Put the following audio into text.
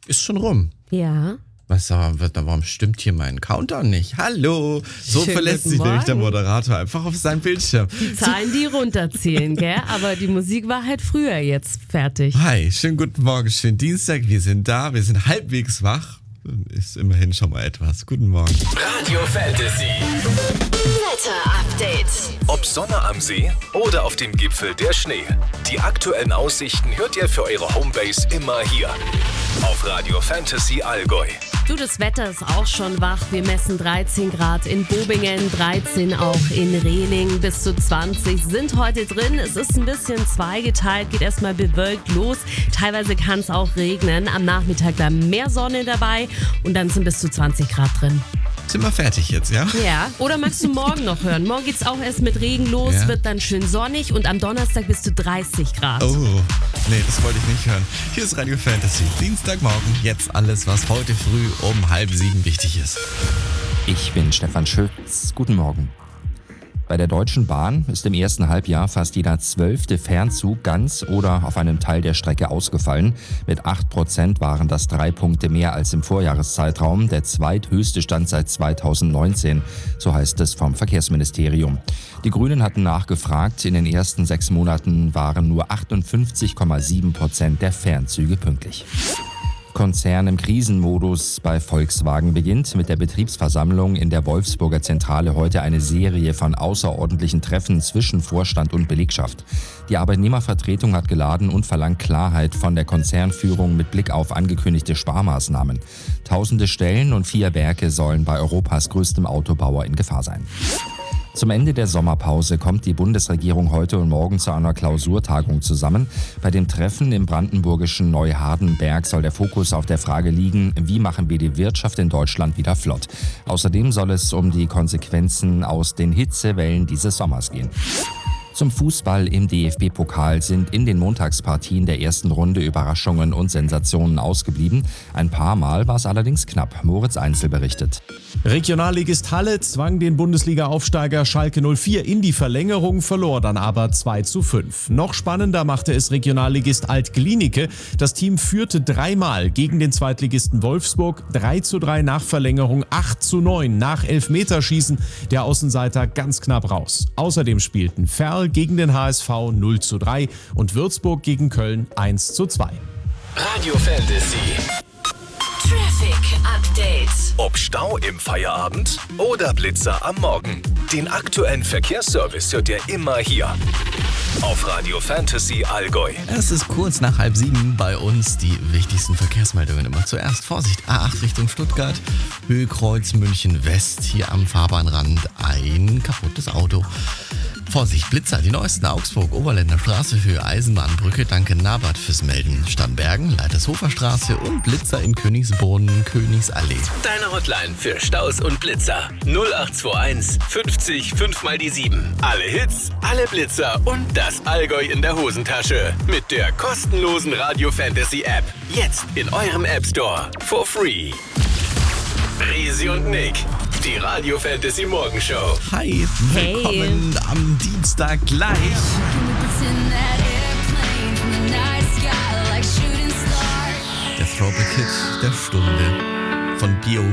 Ist schon rum. Ja. Warum stimmt hier mein Countdown nicht? Hallo! So Schönen verlässt guten sich nämlich der Morgen. Moderator einfach auf seinen Bildschirm. Die Zahlen, die runterzählen, gell? Aber die Musik war halt früher jetzt fertig. Hi, schönen guten Morgen, schönen Dienstag. Wir sind da, wir sind halbwegs wach. Ist immerhin schon mal etwas. Guten Morgen. Radio Fantasy. Wetter Update. Ob Sonne am See oder auf dem Gipfel der Schnee. Die aktuellen Aussichten hört ihr für eure Homebase immer hier. Auf Radio Fantasy Allgäu. Du, das Wetter ist auch schon wach. Wir messen 13 Grad in Bobingen, 13 auch in Rehling, bis zu 20 sind heute drin. Es ist ein bisschen zweigeteilt, geht erstmal bewölkt los. Teilweise kann es auch regnen. Am Nachmittag dann mehr Sonne dabei und dann sind bis zu 20 Grad drin. Sind wir fertig jetzt, ja? Ja, oder magst du morgen noch hören? Morgen geht's auch erst mit Regen los, Ja. wird dann schön sonnig und am Donnerstag bis zu 30 Grad. Oh, nee, das wollte ich nicht hören. Hier ist Radio Fantasy. Dienstagmorgen. Jetzt alles, was heute früh um 6:30 wichtig ist. Ich bin Stefan Schütz. Guten Morgen. Bei der Deutschen Bahn ist im ersten Halbjahr fast jeder 12. Fernzug ganz oder auf einem Teil der Strecke ausgefallen. Mit 8% waren das 3 Punkte mehr als im Vorjahreszeitraum, der zweithöchste Stand seit 2019, so heißt es vom Verkehrsministerium. Die Grünen hatten nachgefragt, in den ersten 6 Monaten waren nur 58,7% der Fernzüge pünktlich. Konzern im Krisenmodus bei Volkswagen beginnt mit der Betriebsversammlung in der Wolfsburger Zentrale heute eine Serie von außerordentlichen Treffen zwischen Vorstand und Belegschaft. Die Arbeitnehmervertretung hat geladen und verlangt Klarheit von der Konzernführung mit Blick auf angekündigte Sparmaßnahmen. Tausende Stellen und 4 Werke sollen bei Europas größtem Autobauer in Gefahr sein. Zum Ende der Sommerpause kommt die Bundesregierung heute und morgen zu einer Klausurtagung zusammen. Bei dem Treffen im brandenburgischen Neuhardenberg soll der Fokus auf der Frage liegen, wie machen wir die Wirtschaft in Deutschland wieder flott. Außerdem soll es um die Konsequenzen aus den Hitzewellen dieses Sommers gehen. Zum Fußball im DFB-Pokal sind in den Montagspartien der ersten Runde Überraschungen und Sensationen ausgeblieben. Ein paar Mal war es allerdings knapp. Moritz Einzel berichtet. Regionalligist Halle zwang den Bundesliga-Aufsteiger Schalke 04 in die Verlängerung, verlor dann aber 2:5. Noch spannender machte es Regionalligist Alt-Glienicke. Das Team führte 3-mal gegen den Zweitligisten Wolfsburg, 3:3 nach Verlängerung, 8:9 nach Elfmeterschießen. Der Außenseiter ganz knapp raus. Außerdem spielten Ferl gegen den HSV 0:3 und Würzburg gegen Köln 1:2. Radio Fantasy. Traffic Update. Ob Stau im Feierabend oder Blitzer am Morgen. Den aktuellen Verkehrsservice hört ihr immer hier. Auf Radio Fantasy Allgäu. Es ist kurz nach 6:30 bei uns die wichtigsten Verkehrsmeldungen immer. Zuerst Vorsicht, A8 Richtung Stuttgart, Höhekreuz München West, hier am Fahrbahnrand ein kaputtes Auto. Vorsicht, Blitzer, die neuesten Augsburg-Oberländer Straße für Eisenbahnbrücke, danke Nabat fürs Melden. Starnbergen, Leitershofer Straße und Blitzer in Königsboden, Königsallee. Deine Hotline für Staus und Blitzer. 0821 50 5 mal die 7. Alle Hits, alle Blitzer und das Allgäu in der Hosentasche. Mit der kostenlosen Radio Fantasy App. Jetzt in eurem App Store. For free. Resi und Nick. Die Radio Fantasy Morgenshow. Hi, Hey. willkommen am Dienstag gleich. Der Throwback-Hit der Stunde von Bio